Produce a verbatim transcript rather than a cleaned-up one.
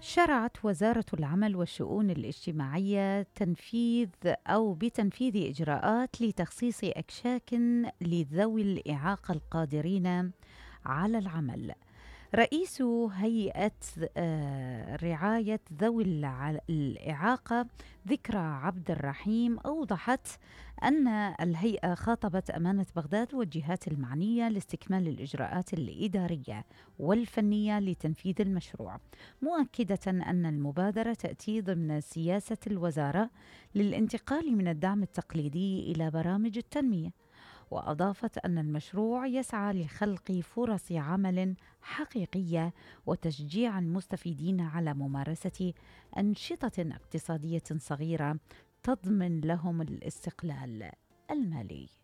شرعت وزارة العمل والشؤون الاجتماعية تنفيذ أو بتنفيذ إجراءات لتخصيص أكشاك لذوي الإعاقة القادرين على العمل. رئيس هيئة آه، رعاية ذوي الع- الإعاقة ذكرى عبد الرحيم أوضحت أن الهيئة خاطبت أمانة بغداد والجهات المعنية لاستكمال الإجراءات الإدارية والفنية لتنفيذ المشروع، مؤكدة أن المبادرة تأتي ضمن سياسة الوزارة للانتقال من الدعم التقليدي إلى برامج التنمية. وأضافت أن المشروع يسعى لخلق فرص عمل حقيقية وتشجيع المستفيدين على ممارسة أنشطة اقتصادية صغيرة تضمن لهم الاستقلال المالي.